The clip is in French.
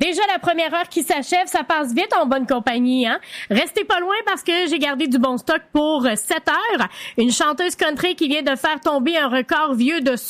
Déjà la première heure qui s'achève, ça passe vite en bonne compagnie, hein? Restez pas loin parce que j'ai gardé du bon stock pour 7 heures. Une chanteuse country qui vient de faire tomber un record vieux de